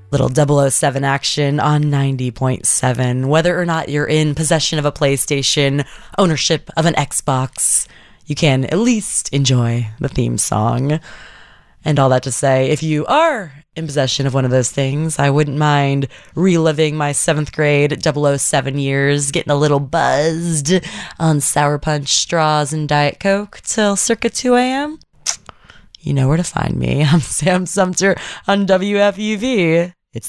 Little 007 action on 90.7. Whether or not you're in possession of a PlayStation, ownership of an Xbox, you can at least enjoy the theme song. And all that to say, if you are in possession of one of those things, I wouldn't mind reliving my 7th grade 007 years, getting a little buzzed on Sour Punch straws and Diet Coke till circa 2 a.m. You know where to find me. I'm Sam Sumter on WFUV.